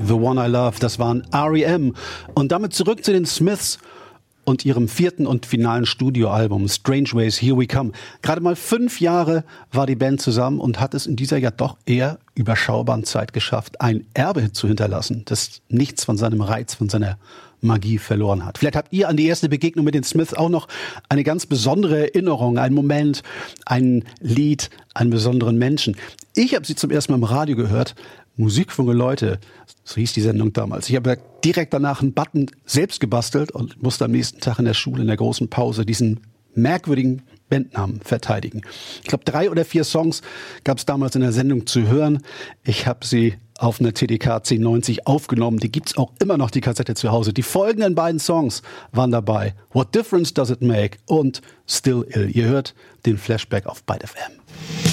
The One I Love, das waren R.E.M. Und damit zurück zu den Smiths und ihrem 4. und finalen Studioalbum Strange Ways, Here We Come. Gerade mal 5 Jahre war die Band zusammen und hat es in dieser ja doch eher überschaubaren Zeit geschafft, ein Erbe zu hinterlassen, das nichts von seinem Reiz, von seiner Magie verloren hat. Vielleicht habt ihr an die erste Begegnung mit den Smiths auch noch eine ganz besondere Erinnerung, einen Moment, ein Lied, einen besonderen Menschen. Ich habe sie zum ersten Mal im Radio gehört, Musik für junge Leute, so hieß die Sendung damals. Ich habe direkt danach einen Button selbst gebastelt und musste am nächsten Tag in der Schule in der großen Pause diesen merkwürdigen Bandnamen verteidigen. Ich glaube, 3 oder 4 Songs gab es damals in der Sendung zu hören. Ich habe sie auf einer TDK 1090 aufgenommen. Die gibt's auch immer noch, die Kassette zu Hause. Die folgenden beiden Songs waren dabei. What Difference Does It Make und Still Ill. Ihr hört den Flashback auf Byte FM.